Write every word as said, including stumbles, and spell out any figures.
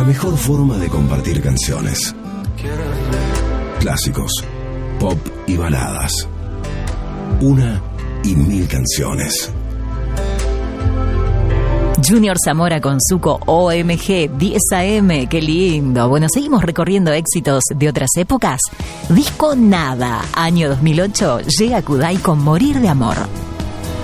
La mejor forma de compartir canciones. Clásicos, pop y baladas. Una y mil canciones. Junior Zamora con Zuko O M G diez A M, qué lindo. Bueno, seguimos recorriendo éxitos de otras épocas. Disco Nada, año dos mil ocho, llega Kudai con Morir de Amor.